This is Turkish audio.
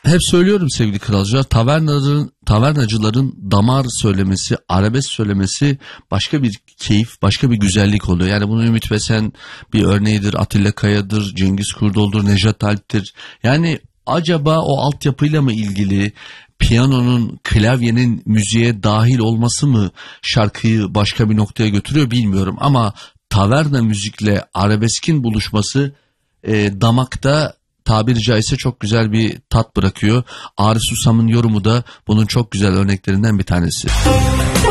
Hep söylüyorum sevgili kralcılar, tavernacıların damar söylemesi, arabesk söylemesi başka bir keyif, başka bir güzellik oluyor. Yani bunu Ümit Besen bir örneğidir, Atilla Kaya'dır, Cengiz Kurdoğlu'dur, Nejat Alp'tir. Yani acaba o altyapıyla mı ilgili, piyanonun, klavyenin müziğe dahil olması mı şarkıyı başka bir noktaya götürüyor bilmiyorum. Ama taverna müzikle arabeskin buluşması damakta tabiri caizse çok güzel bir tat bırakıyor. Arif Susam'ın yorumu da bunun çok güzel örneklerinden bir tanesi.